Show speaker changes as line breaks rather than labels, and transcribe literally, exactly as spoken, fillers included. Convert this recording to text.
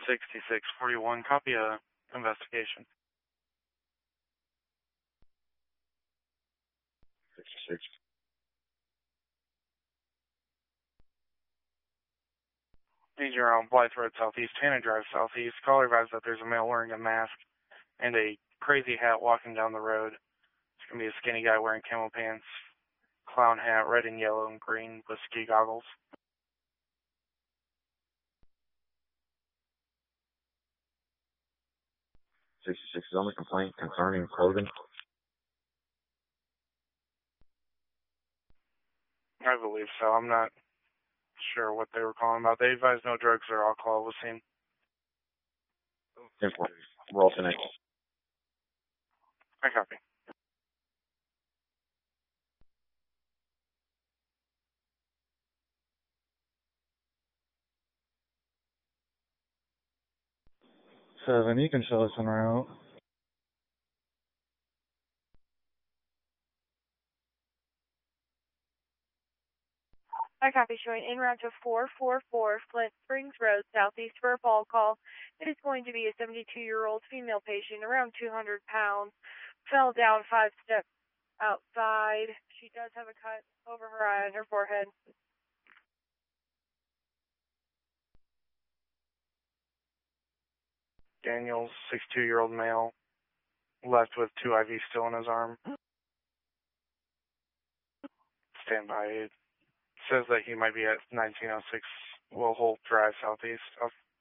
sixty-six forty-one, copy a investigation.
sixty-six.
These are on Blythe Road Southeast, Hannah Drive Southeast. Caller advised that there's a male wearing a mask and a crazy hat walking down the road. It's going to be a skinny guy wearing camo pants, clown hat, red and yellow and green with ski goggles.
sixty-six is on the complaint concerning clothing.
I believe so. I'm not sure what they wur calling about. They advised no drugs or alcohol was seen.
Simple. We're all connected.
I copy.
Seven, you can show us en route.
I copy, showing en route to four four four Flint Springs Road, southeast for a fall call. It is going to be a seventy-two-year-old female patient, around two hundred pounds, fell down five steps outside. She does have a cut over her eye and her forehead.
Daniels, sixty-two-year-old male, left with two I Vs still in his arm. Stand by. It says that he might be at nineteen oh six Will Holt Drive Southeast. I'll